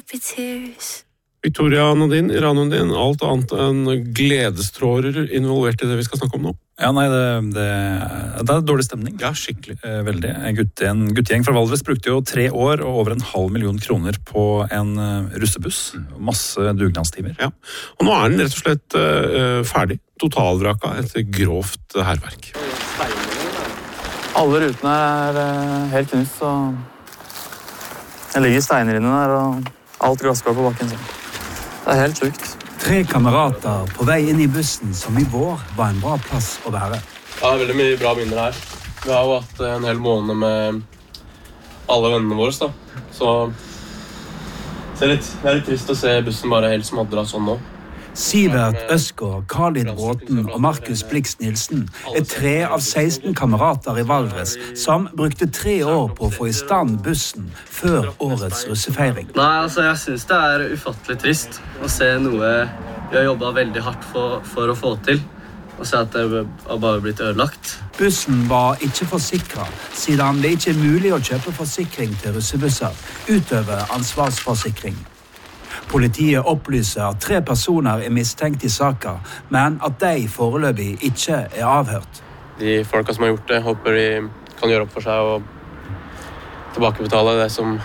happy tears. Victoria Nadine, i radioen din, alt annet enn gledestrårer involvert i det vi skal snakke om nå. Ja, nei, det er dårlig stemning. Ja, skikkelig. Veldig. En guttegjeng fra Valdres brukte jo 3 år og over 500 000 kroner på en russebuss. Masse dugnadstimer. Ja, og nå er den rett og slett ferdig. Totalvraka etter grovt herverk. Alle rutene er helt knust, og det ligger steiner inne der, og alt glasskår på bakken. Så. Det er helt sjukt. 3 kamerater på vei inn i bussen som i vår var en bra plass å være. Ja, det er veldig mye bra minner her. Vi har jo hatt en hel måned med alle vennene våre, da. Så det er litt trist å se bussen bare helt smadret sånn nå. Sivert Øsgaard, Khalid Bråten og Markus Blix Nilsen er 3 av 16 kamerater i Valdres som brukte 3 år på å få i stand bussen før årets russefeiring. Nei, altså jeg synes det er ufattelig trist å se noe vi har jobbet veldig hardt for å få til, og se at det har bare blitt ødelagt. Bussen var ikke forsikret, siden det ikke er mulig å kjøpe forsikring til russebusser utover ansvarsforsikring. Politiet opplyser at 3 personer er mistenkt i saken, men at de foreløpig ikke er avhørt. De folka som har gjort det, håper de kan gjøre opp for seg og tilbakebetale det som